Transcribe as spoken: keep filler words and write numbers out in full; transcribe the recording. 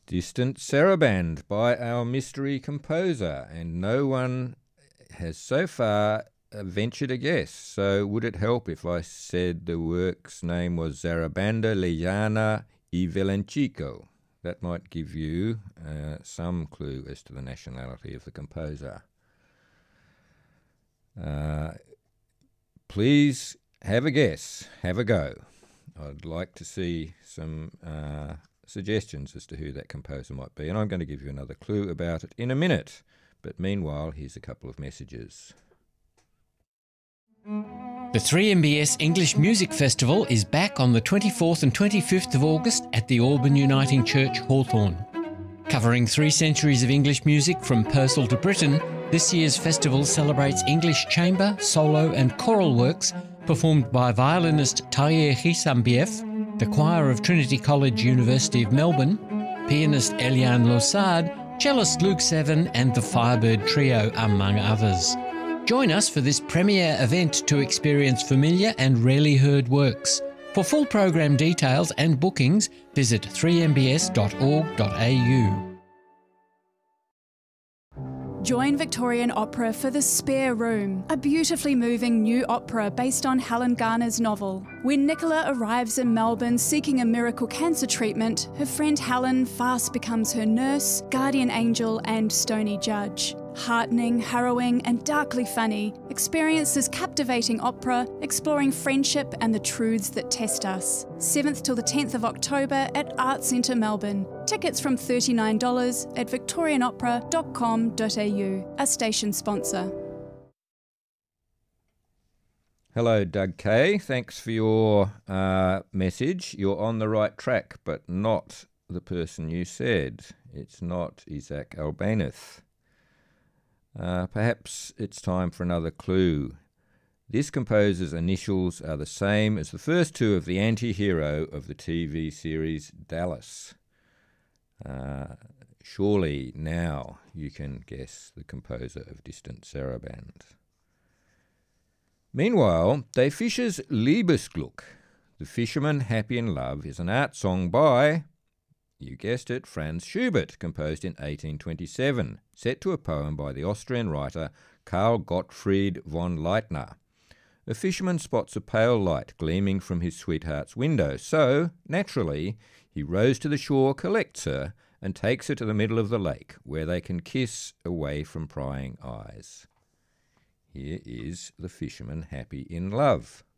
Distant Saraband by our mystery composer, and no one has so far ventured a guess. So would it help if I said the work's name was Zarabanda Lejana y Villancico? That might give you uh, some clue as to the nationality of the composer. Uh, please have a guess, have a go. I'd like to see some uh, suggestions as to who that composer might be, and I'm going to give you another clue about it in a minute. But meanwhile, here's a couple of messages. The three M B S English Music Festival is back on the twenty-fourth and twenty-fifth of August at the Auburn Uniting Church, Hawthorne. Covering three centuries of English music from Purcell to Britain, this year's festival celebrates English chamber, solo and choral works performed by violinist Taye Hisambiev, the choir of Trinity College, University of Melbourne, pianist Eliane Losard, cellist Luke Seven and the Firebird Trio, among others. Join us for this premiere event to experience familiar and rarely heard works. For full program details and bookings, visit three m b s dot org dot a u. Join Victorian Opera for The Spare Room, a beautifully moving new opera based on Helen Garner's novel. When Nicola arrives in Melbourne seeking a miracle cancer treatment, her friend Helen fast becomes her nurse, guardian angel and stony judge. Heartening, harrowing and darkly funny, experience this captivating opera exploring friendship and the truths that test us. seventh till the tenth of October at Arts Centre Melbourne. Tickets from thirty-nine dollars at victorian opera dot com dot a u, a station sponsor. Hello, Doug Kay. Thanks for your uh, message. You're on the right track, but not the person you said. It's not Isaac Albéniz. Uh, perhaps it's time for another clue. This composer's initials are the same as the first two of the anti-hero of the T V series Dallas. Uh, surely now you can guess the composer of Distant Saraband. Meanwhile, De Fischer's Liebesglück, The Fisherman Happy in Love, is an art song by, you guessed it, Franz Schubert, composed in eighteen twenty-seven, set to a poem by the Austrian writer Karl Gottfried von Leitner. A fisherman spots a pale light gleaming from his sweetheart's window, so, naturally, he rows to the shore, collects her, and takes her to the middle of the lake, where they can kiss away from prying eyes. Here is The Fisherman Happy in Love.